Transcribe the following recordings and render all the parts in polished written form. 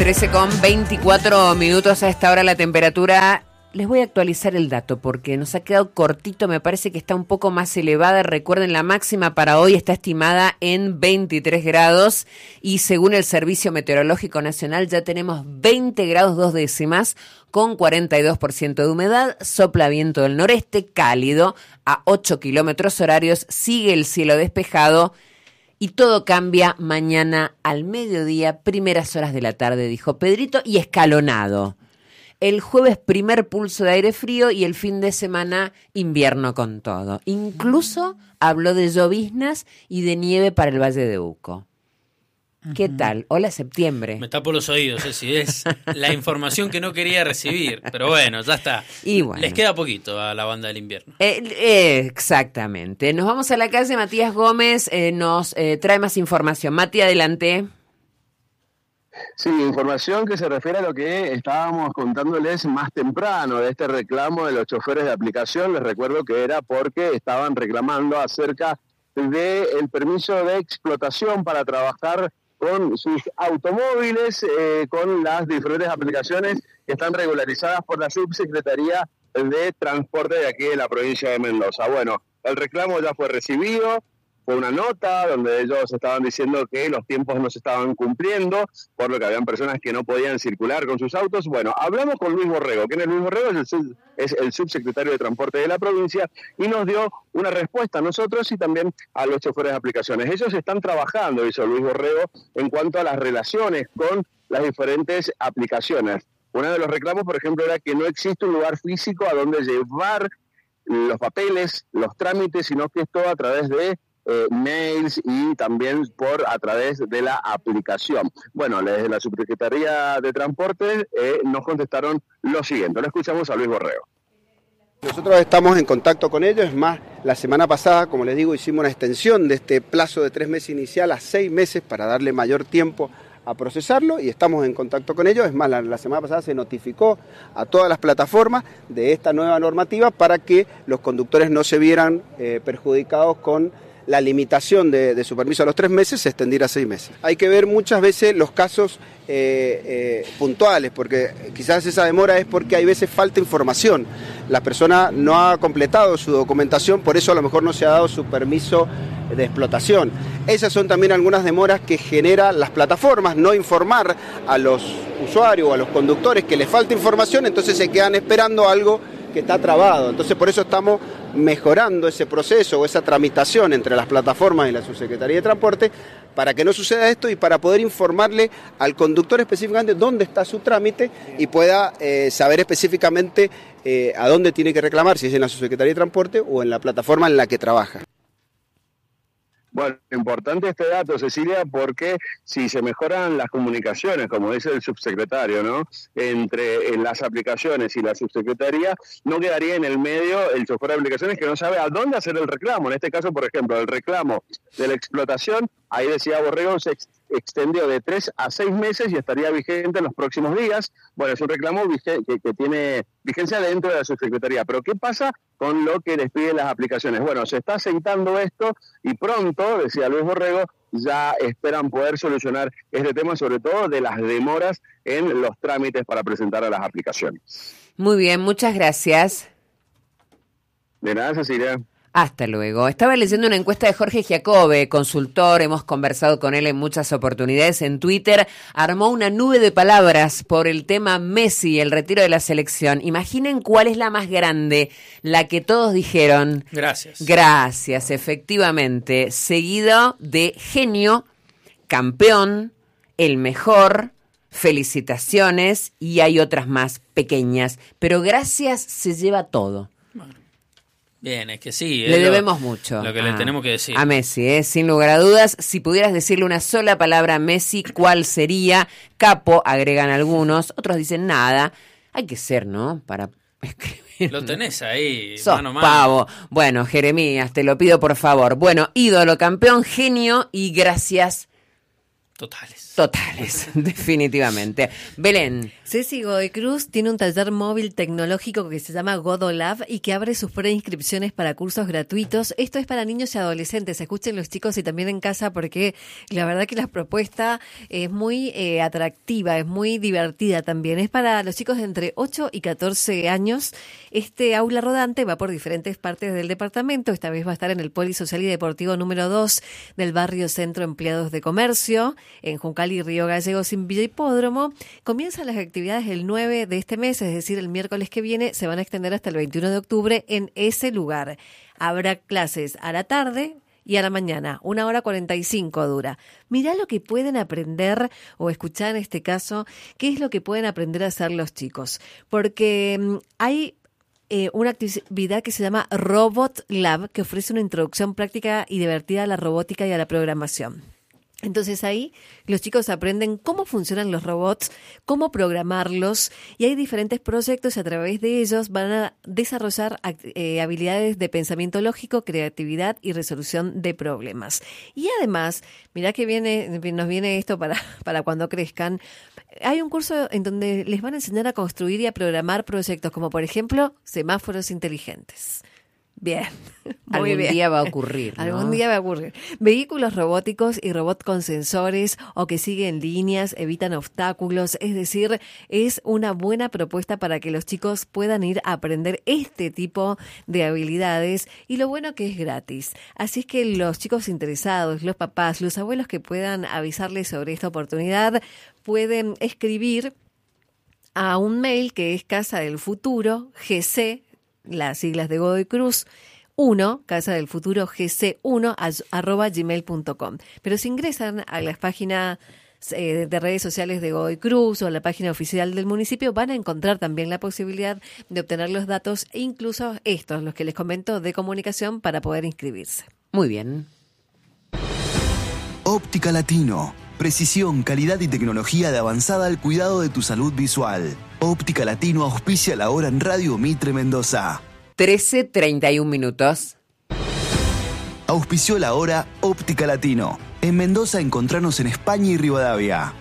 13:24 a esta hora la temperatura. Les voy a actualizar el dato porque nos ha quedado cortito, me parece que está un poco más elevada. Recuerden, la máxima para hoy está estimada en 23 grados y según el Servicio Meteorológico Nacional ya tenemos 20 grados 2 décimas con 42% de humedad, sopla viento del noreste, cálido a 8 kilómetros horarios, sigue el cielo despejado y todo cambia mañana al mediodía, primeras horas de la tarde, dijo Pedrito, y escalonado. El jueves primer pulso de aire frío y el fin de semana invierno con todo. Incluso habló de lloviznas y de nieve para el Valle de Uco. ¿Qué tal? Hola, septiembre. Me tapo los oídos, Ceci. Es la información que no quería recibir. Pero bueno, ya está. Y bueno, les queda poquito a la banda del invierno. Exactamente. Nos vamos a la calle. Matías Gómez nos trae más información. Mati, adelante. Sí, información que se refiere a lo que estábamos contándoles más temprano de este reclamo de los choferes de aplicación. Les recuerdo que era porque estaban reclamando acerca del permiso de explotación para trabajar con sus automóviles, con las diferentes aplicaciones que están regularizadas por la Subsecretaría de Transporte de aquí de la provincia de Mendoza. Bueno, el reclamo ya fue recibido. Fue una nota donde ellos estaban diciendo que los tiempos no se estaban cumpliendo, por lo que habían personas que no podían circular con sus autos. Bueno, hablamos con Luis Borrego. ¿Quién es Luis Borrego? Es el subsecretario de Transporte de la provincia y nos dio una respuesta a nosotros y también a los choferes de aplicaciones. Ellos están trabajando, dice Luis Borrego, en cuanto a las relaciones con las diferentes aplicaciones. Uno de los reclamos, por ejemplo, era que no existe un lugar físico a donde llevar los papeles, los trámites, sino que es todo a través de mails y también a través de la aplicación. Bueno, desde la Subsecretaría de Transporte nos contestaron lo siguiente. Lo escuchamos a Luis Borrego. Nosotros estamos en contacto con ellos, es más, la semana pasada, como les digo, hicimos una extensión de este plazo de 3 meses inicial a 6 meses para darle mayor tiempo a procesarlo y estamos en contacto con ellos. Es más, la semana pasada se notificó a todas las plataformas de esta nueva normativa para que los conductores no se vieran perjudicados con la limitación de su permiso a los 3 meses se extendiera a 6 meses. Hay que ver muchas veces los casos puntuales, porque quizás esa demora es porque hay veces falta información. La persona no ha completado su documentación, por eso a lo mejor no se ha dado su permiso de explotación. Esas son también algunas demoras que generan las plataformas, no informar a los usuarios o a los conductores que les falta información, entonces se quedan esperando algo que está trabado. Entonces por eso estamos mejorando ese proceso o esa tramitación entre las plataformas y la Subsecretaría de Transporte para que no suceda esto y para poder informarle al conductor específicamente dónde está su trámite y pueda saber específicamente a dónde tiene que reclamar, si es en la Subsecretaría de Transporte o en la plataforma en la que trabaja. Bueno, importante este dato, Cecilia, porque si se mejoran las comunicaciones, como dice el subsecretario, ¿no?, entre las aplicaciones y la subsecretaría, no quedaría en el medio el chofer de aplicaciones que no sabe a dónde hacer el reclamo. En este caso, por ejemplo, el reclamo de la explotación, ahí decía Borrego, se extendió de 3 a 6 meses y estaría vigente en los próximos días. Bueno, es un reclamo que tiene vigencia dentro de la subsecretaría. Pero ¿qué pasa con lo que les piden las aplicaciones? Bueno, se está aceitando esto y pronto, decía Luis Borrego, ya esperan poder solucionar este tema, sobre todo de las demoras en los trámites para presentar a las aplicaciones. Muy bien, muchas gracias. De nada, Cecilia. Hasta luego. Estaba leyendo una encuesta de Jorge Giacobbe, consultor, hemos conversado con él en muchas oportunidades en Twitter, armó una nube de palabras por el tema Messi, el retiro de la selección. Imaginen cuál es la más grande, la que todos dijeron. Gracias. Gracias, efectivamente. Seguido de genio, campeón, el mejor, felicitaciones y hay otras más pequeñas. Pero gracias se lleva todo. Bien, es que sí. Le debemos mucho. Lo que le tenemos que decir. A Messi, sin lugar a dudas. Si pudieras decirle una sola palabra a Messi, ¿cuál sería? Capo, agregan algunos. Otros dicen nada. Hay que ser, ¿no? Para escribir. Lo tenés ahí, Sos mano a mano. pavo. Bueno, Jeremías, te lo pido por favor. Bueno, ídolo, campeón, genio y gracias Totales. Totales, definitivamente. Belén. Ceci Godoy Cruz tiene un taller móvil tecnológico que se llama GodoLab y que abre sus preinscripciones para cursos gratuitos. Esto es para niños y adolescentes. Escuchen los chicos y también en casa porque la verdad que la propuesta es muy atractiva, es muy divertida también. Es para los chicos de entre 8 y 14 años. Este aula rodante va por diferentes partes del departamento. Esta vez va a estar en el Polisocial y Deportivo número 2 del barrio Centro Empleados de Comercio, en Juncal y Río Gallegos, sin Villa Hipódromo. Comienzan las actividades el 9 de este mes, es decir, el miércoles que viene. Se van a extender hasta el 21 de octubre en ese lugar. Habrá clases a la tarde y a la mañana, 1:45 dura. Mirá lo que pueden aprender o escuchar en este caso, qué es lo que pueden aprender a hacer los chicos. Porque hay una actividad que se llama Robot Lab, que ofrece una introducción práctica y divertida a la robótica y a la programación. Entonces ahí los chicos aprenden cómo funcionan los robots, cómo programarlos, y hay diferentes proyectos y a través de ellos van a desarrollar habilidades de pensamiento lógico, creatividad y resolución de problemas. Y además, mirá que nos viene esto para cuando crezcan. Hay un curso en donde les van a enseñar a construir y a programar proyectos, como por ejemplo semáforos inteligentes. Bien, muy bien. Algún día va a ocurrir, ¿no? Algún día va a ocurrir. Vehículos robóticos y robots con sensores o que siguen líneas, evitan obstáculos. Es decir, es una buena propuesta para que los chicos puedan ir a aprender este tipo de habilidades. Y lo bueno que es gratis. Así es que los chicos interesados, los papás, los abuelos que puedan avisarles sobre esta oportunidad, pueden escribir a un mail que es Casa del Futuro, GC, las siglas de Godoy Cruz, 1, Casa del Futuro GC1 @gmail.com. Pero si ingresan a las páginas de redes sociales de Godoy Cruz o a la página oficial del municipio, van a encontrar también la posibilidad de obtener los datos e incluso estos, los que les comento, de comunicación para poder inscribirse. Muy bien. Óptica Latino. Precisión, calidad y tecnología de avanzada al cuidado de tu salud visual. Óptica Latino auspicia la hora en Radio Mitre Mendoza. 13:31 minutos. Auspició la hora Óptica Latino. En Mendoza encontranos en España y Rivadavia.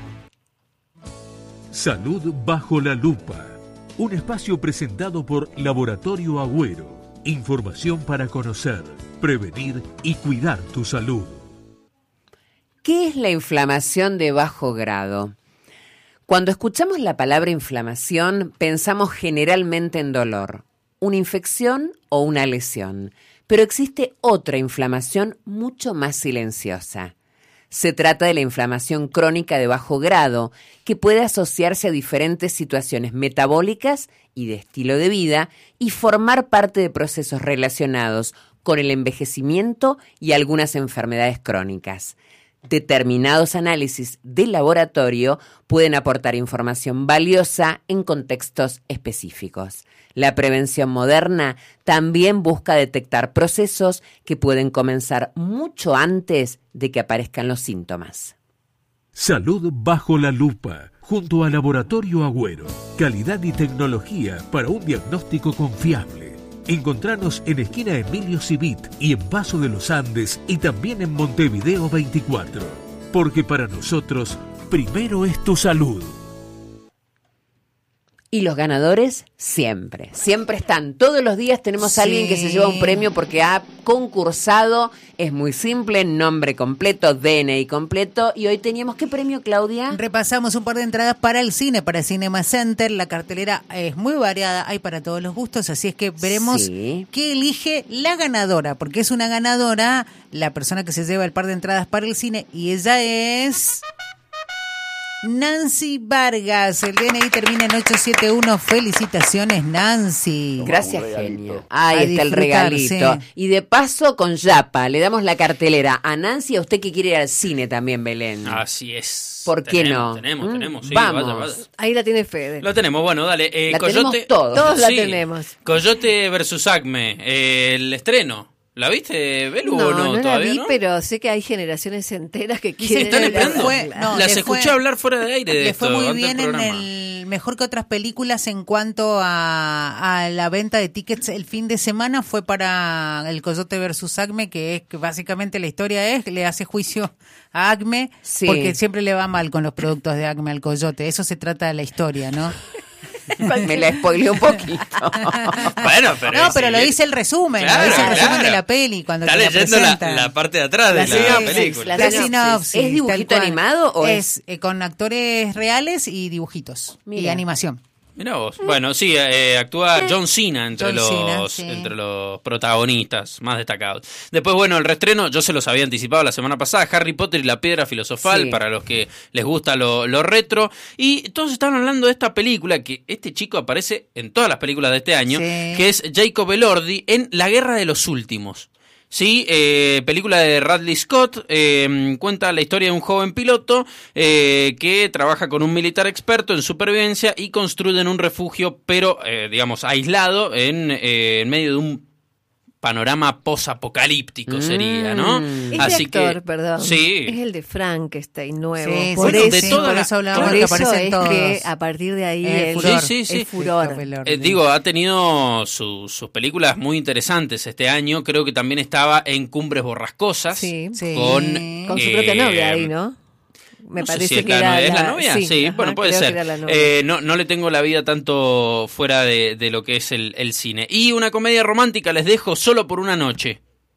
Salud bajo la lupa. Un espacio presentado por Laboratorio Agüero. Información para conocer, prevenir y cuidar tu salud. ¿Qué es la inflamación de bajo grado? Cuando escuchamos la palabra inflamación, pensamos generalmente en dolor, una infección o una lesión, pero existe otra inflamación mucho más silenciosa. Se trata de la inflamación crónica de bajo grado, que puede asociarse a diferentes situaciones metabólicas y de estilo de vida y formar parte de procesos relacionados con el envejecimiento y algunas enfermedades crónicas. Determinados análisis de laboratorio pueden aportar información valiosa en contextos específicos. La prevención moderna también busca detectar procesos que pueden comenzar mucho antes de que aparezcan los síntomas. Salud bajo la lupa, junto a Laboratorio Agüero. Calidad y tecnología para un diagnóstico confiable. Encontranos en esquina Emilio Civit y en Paso de los Andes y también en Montevideo 24. Porque para nosotros, primero es tu salud. Y los ganadores siempre están. Todos los días tenemos a alguien que se lleva un premio porque ha concursado. Es muy simple, nombre completo, DNI completo. Y hoy teníamos, ¿qué premio, Claudia? Repasamos un par de entradas para el cine, para Cinema Center. La cartelera es muy variada, hay para todos los gustos. Así es que veremos qué elige la ganadora. Porque es una ganadora, la persona que se lleva el par de entradas para el cine. Y ella es Nancy Vargas. El DNI termina en 871. Felicitaciones, Nancy. Gracias, genia. Ahí está el regalito. Sí. Y de paso, con Yapa, le damos la cartelera a Nancy, a usted que quiere ir al cine también, Belén. Así es. ¿Por qué no? Tenemos, sí. Vamos. Vaya. Ahí la tiene Fede. La tenemos, bueno, dale. La Coyote, tenemos todos. Todos la tenemos. Coyote versus Acme, el estreno. ¿La viste, Belu, No, o no? no la ¿Todavía vi, no? pero sé que hay generaciones enteras que Se quieren están ver la esperando. película. Las escuché hablar fuera de aire de Le esto. fue muy antes bien del en programa. el mejor que otras películas en cuanto a la venta de tickets el fin de semana. Fue para El Coyote versus Acme, que básicamente la historia es que le hace juicio a Acme Sí. porque siempre le va mal con los productos de Acme al Coyote. Eso se trata de la historia, ¿no? Me la spoileé un poquito. Bueno, pero No, pero sí, lo dice el resumen, Claro, lo dice el resumen claro. de la peli cuando Está te la leyendo presentan. la parte de atrás de La la sinopsis, película. la La sinopsis. ¿Es dibujito tal cual. animado o es con actores reales y dibujitos y Mira. animación? Mirá vos. Bueno, sí, actúa John Cena entre los protagonistas más destacados. Después, bueno, el reestreno, yo se los había anticipado la semana pasada, Harry Potter y la Piedra Filosofal, Sí. para los que les gusta lo retro. Y todos estaban hablando de esta película, que este chico aparece en todas las películas de este año, Sí. que es Jacob Elordi en La Guerra de los Últimos. Sí, película de Ridley Scott, cuenta la historia de un joven piloto que trabaja con un militar experto en supervivencia y construyen un refugio, pero digamos aislado en medio de un panorama posapocalíptico sería, ¿no? Es de actor, perdón. Sí. Es el de Frankenstein nuevo. Sí, por bueno, eso, de toda por la- eso hablábamos por de que eso aparecen es todos. que a partir de ahí El el furor. Sí, sí, sí. el furor. Digo, ha tenido sus películas muy interesantes este año. Creo que también estaba en Cumbres Borrascosas. Sí. Sí. Con su propia novia ahí, ¿no? Me No sé parece si es que la era novia. ¿Es la novia? Sí, ajá, bueno, puede creo ser. que era la novia. No le tengo la vida tanto fuera de lo que es el cine. Y una comedia romántica les dejo Solo por una noche.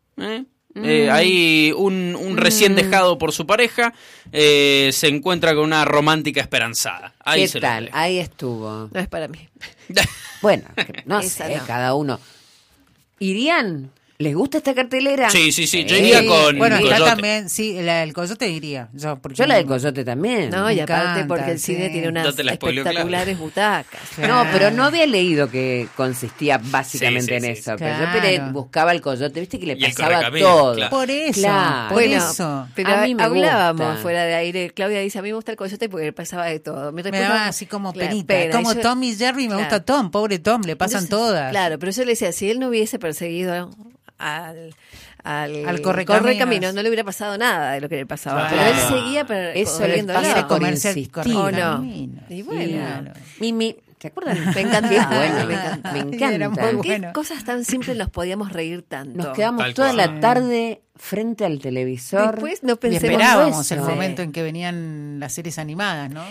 Hay un recién dejado por su pareja, se encuentra con una romántica esperanzada. Ahí ¿Qué se los tal? dejo. Ahí estuvo. No es para mí. Bueno, no Esa sé, no. cada uno. ¿Irían? ¿Les gusta esta cartelera? Sí, yo iría con Bueno, está Coyote. también, sí, el Coyote diría. Porque Yo la de Coyote también. No, y Me aparte encanta, porque el sí. cine tiene unas No te la spoileo, espectaculares butacas. No, pero no había leído que consistía básicamente Sí, sí, en sí. eso. Claro. Pero yo buscaba el Coyote, viste que le Y el pasaba Correcaminos, todo. claro. Por eso, Claro. por Bueno, eso. pero A mí me hablábamos gusta. fuera de aire. Claudia dice, a mí me gusta el Coyote porque le pasaba de todo. Mi Me respuesta- daba así como Claro, penita. pena. Como Y yo- Tom y Jerry, me Claro. gusta Tom. Pobre Tom, le pasan Entonces, todas. Claro, pero yo le decía, si él no hubiese perseguido al Correcaminos, no le hubiera pasado nada de lo que le pasaba. Claro. Pero él seguía Eso les corriéndolo. pasa por comerse insistir. ¿O no? Correcaminos. Y bueno, Claro. Mimi, ¿te acuerdas? me encantaba. Qué bueno, me encantaba. me Era muy encanta. bueno. ¿Qué cosas tan simples nos podíamos reír tanto? Nos quedamos Tal toda cual. la tarde frente al televisor. Después no Y pensemos esperábamos eso. el momento en que venían las series animadas, ¿no?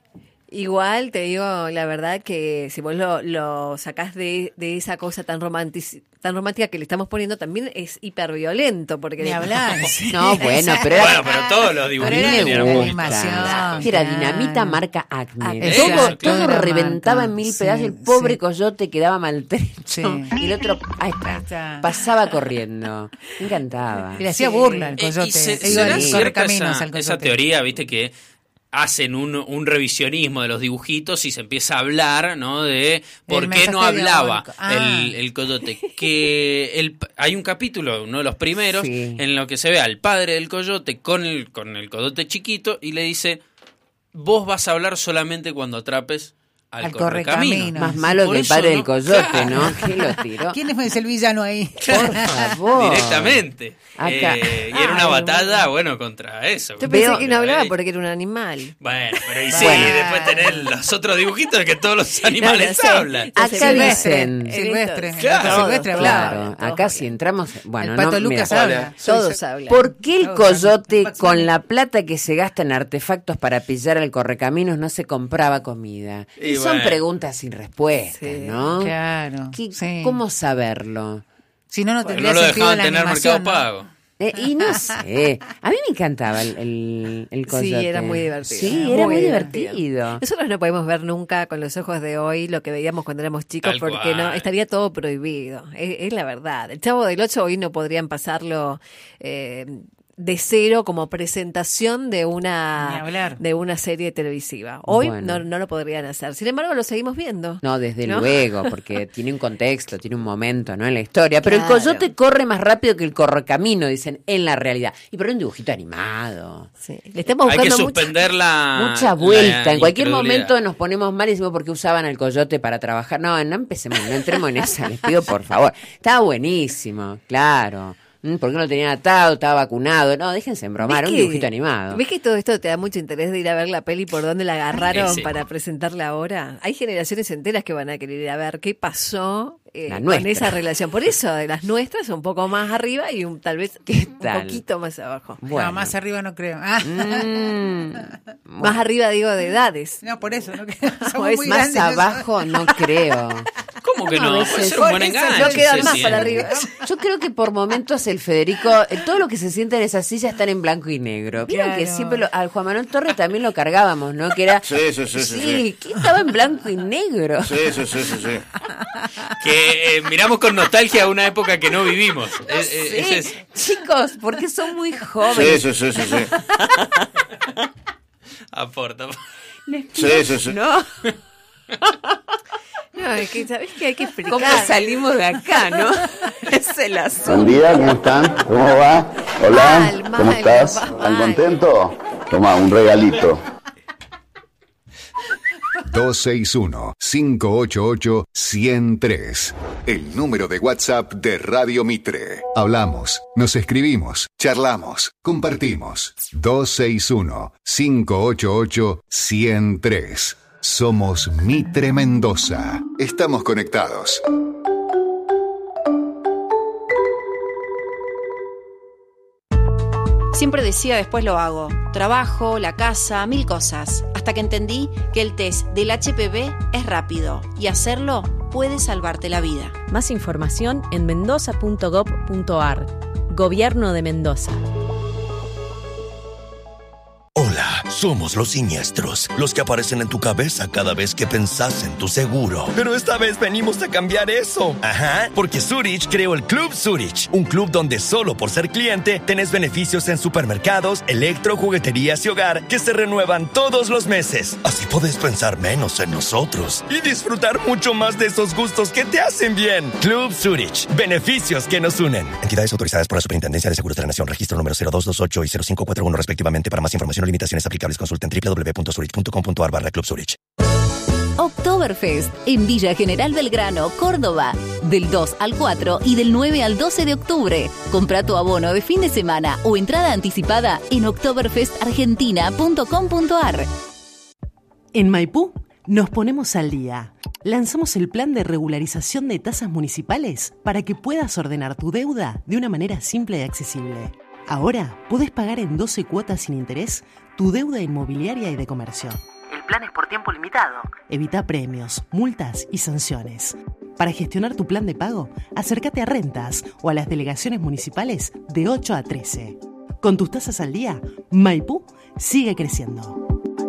Igual te digo la verdad que si vos lo sacás de esa cosa tan romántica que le estamos poniendo, también es hiperviolento. Porque Ni hablar. No, bueno, pero era, Bueno, pero todos los a mí dibujitos me tenían gusta. animación, Que era claro. Dinamita marca Acme. Exacto, Todo, todo toda la reventaba marca. en mil Sí, pedazos. El pobre sí. Coyote quedaba maltrecho. Sí. Y el otro, ahí Ahí está, está. pasaba corriendo. Me encantaba. Y le hacía burla al Y Coyote. se- Digo, ¿será al cierta Correcaminos al esa Coyote. teoría, viste, que hacen un revisionismo de los dibujitos y se empieza a hablar, ¿no? De por qué no mensaje hablaba diabólico. Ah. el Coyote. Que hay un capítulo, uno de los primeros, Sí. en lo que se ve al padre del Coyote con el Coyote chiquito y le dice: vos vas a hablar solamente cuando atrapes al Al Correcaminos. Correcaminos. Más malo Por que el eso padre no- del Coyote, Claro. ¿no? ¿Quién lo tiró? ¿Quién es el villano ahí? Por favor. Directamente. Acá. Y era una Ay, batalla, bueno, contra eso. yo pensé Veo- que no hablaba porque era un animal. Bueno, pero y sí, Bueno. después tener los otros dibujitos de que todos los animales sé. hablan. Ya Acá sé. dicen. Silvestre. El Claro. gato Silvestre hablaba. Claro, Todos acá hablan. si entramos. Bueno, El Pato no, Lucas mira. habla. Todos hablan. ¿Por qué el Todos Coyote, hablan. con la plata que se gasta en artefactos para pillar al Correcaminos, no se compraba comida? Y Y son bueno. preguntas sin respuesta, Sí, ¿no? Claro. ¿Qué- Sí. ¿Cómo saberlo? Si no, no Porque tendría no lo sentido dejaban la tener Mercado animación, ¿no? Pago. Y no sé, a mí me encantaba el Coyote. Sí, era muy divertido. Sí, era muy divertido. Nosotros no podemos ver nunca con los ojos de hoy lo que veíamos cuando éramos chicos Tal porque cual. no estaría todo prohibido. Es la verdad. El Chavo del 8 hoy no podrían pasarlo de cero como presentación de una serie televisiva. Hoy no lo podrían hacer. Sin embargo, lo seguimos viendo. No, desde luego, porque tiene un contexto, tiene un momento, ¿no? En la historia. Pero el coyote corre más rápido que el correcamino, dicen, en la realidad. Y pero un dibujito animado. Sí. Le estamos buscando hay que suspender mucha vuelta. En cualquier momento nos ponemos mal y decimos por qué usaban al coyote para trabajar. No empecemos, no entremos en esa, les pido por favor. Estaba buenísimo, claro. ¿Por qué no lo tenían atado? Estaba vacunado. No, déjense embromar, un dibujito animado. ¿Ves que todo esto te da mucho interés de ir a ver la peli por dónde la agarraron para presentarla ahora? Hay generaciones enteras que van a querer ir a ver qué pasó con esa relación. Por eso, las nuestras un poco más arriba y tal vez un poquito más abajo. Bueno. No, más arriba no creo. Más arriba, digo, de edades. No, por eso. No, somos muy más abajo, no creo. ¿Cómo que no? Puede ser un buen enganche. No quedan más para arriba. Yo creo que por momentos el Federico, todo lo que se siente en esa silla están en blanco y negro. Vieron que siempre al Juan Manuel Torres también lo cargábamos, ¿no? Que era sí, que estaba en blanco y negro. Sí. Que miramos con nostalgia a una época que no vivimos. Chicos, porque son muy jóvenes. Sí. Aporta. Sí. No, es que sabés que hay que explicar cómo salimos de acá, ¿no? Es el asunto. Buen día, ¿cómo están? ¿Cómo va? Hola, ¿cómo estás? ¿Están contentos? Toma, un regalito. 261-588-103. El número de WhatsApp de Radio Mitre. Hablamos, nos escribimos, charlamos, compartimos. 261-588-103. Somos Mitre Mendoza. Estamos conectados. Siempre decía después lo hago. Trabajo, la casa, 1000 cosas. Hasta que entendí que el test del HPV es rápido y hacerlo puede salvarte la vida. Más información en mendoza.gov.ar. Gobierno de Mendoza. Hola, somos los siniestros, los que aparecen en tu cabeza cada vez que pensás en tu seguro. Pero esta vez venimos a cambiar eso. Ajá, porque Zurich creó el Club Zurich, un club donde solo por ser cliente tenés beneficios en supermercados, electro, jugueterías y hogar que se renuevan todos los meses. Así podés pensar menos en nosotros y disfrutar mucho más de esos gustos que te hacen bien. Club Zurich, beneficios que nos unen. Entidades autorizadas por la Superintendencia de Seguros de la Nación, registro número 0228 y 0541 respectivamente. Para más información o limitaciones aplicables, consulten www.zurich.com.ar/Club Zurich. Oktoberfest en Villa General Belgrano, Córdoba, del 2 al 4 y del 9 al 12 de octubre. Compra tu abono de fin de semana o entrada anticipada en oktoberfestargentina.com.ar. En Maipú nos ponemos al día. Lanzamos el plan de regularización de tasas municipales para que puedas ordenar tu deuda de una manera simple y accesible. Ahora podés pagar en 12 cuotas sin interés tu deuda inmobiliaria y de comercio. El plan es por tiempo limitado. Evita premios, multas y sanciones. Para gestionar tu plan de pago, acércate a Rentas o a las delegaciones municipales de 8 a 13. Con tus tasas al día, Maipú sigue creciendo.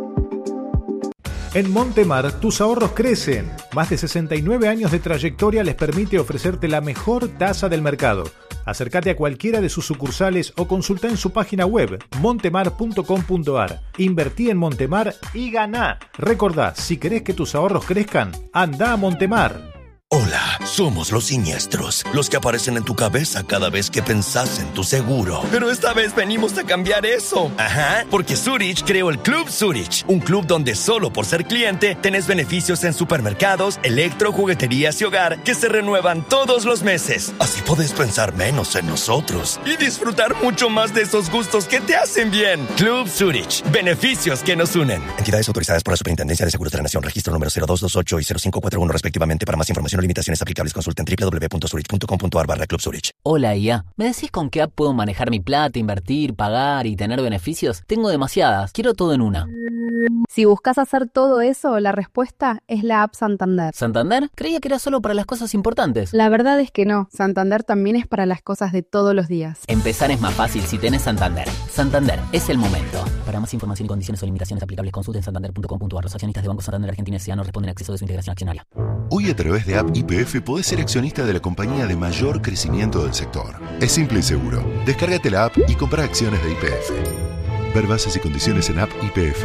En Montemar, tus ahorros crecen. Más de 69 años de trayectoria les permite ofrecerte la mejor tasa del mercado. Acércate a cualquiera de sus sucursales o consulta en su página web montemar.com.ar. Invertí en Montemar y ganá. Recordá, si querés que tus ahorros crezcan, anda a Montemar. Hola, somos los siniestros, los que aparecen en tu cabeza cada vez que pensás en tu seguro. Pero esta vez venimos a cambiar eso. Ajá, porque Zurich creó el Club Zurich, un club donde solo por ser cliente tenés beneficios en supermercados, electro, jugueterías y hogar que se renuevan todos los meses. Así podés pensar menos en nosotros y disfrutar mucho más de esos gustos que te hacen bien. Club Zurich, beneficios que nos unen. Entidades autorizadas por la Superintendencia de Seguros de la Nación, registro número 0228 y 0541 respectivamente. Para más información limitaciones aplicables, consulten www.zurich.com.ar/Club Zurich. Hola, IA. ¿Me decís con qué app puedo manejar mi plata, invertir, pagar y tener beneficios? Tengo demasiadas. Quiero todo en una. Si buscas hacer todo eso, la respuesta es la app Santander. ¿Santander? Creía que era solo para las cosas importantes. La verdad es que no. Santander también es para las cosas de todos los días. Empezar es más fácil si tenés Santander. Santander, es el momento. Para más información y condiciones o limitaciones aplicables, consulten santander.com.ar. Los accionistas de Banco Santander Argentina S.A. no responden a acceso de su integración accionaria. Hoy a través de App YPF podés ser accionista de la compañía de mayor crecimiento del sector. Es simple y seguro. Descárgate la app y compra acciones de YPF. Ver bases y condiciones en App YPF.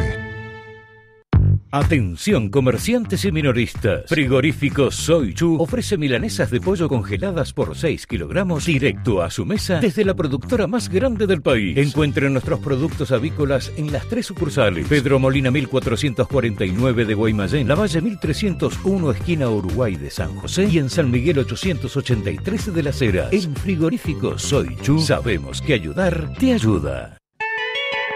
Atención comerciantes y minoristas. Frigorífico Soy Chu ofrece milanesas de pollo congeladas por 6 kilogramos directo a su mesa desde la productora más grande del país. Encuentren nuestros productos avícolas en las 3 sucursales: Pedro Molina 1449 de Guaymallén, Lavalle 1301 esquina Uruguay de San José y en San Miguel 883 de Las Heras. En Frigorífico Soy Chu sabemos que ayudar te ayuda.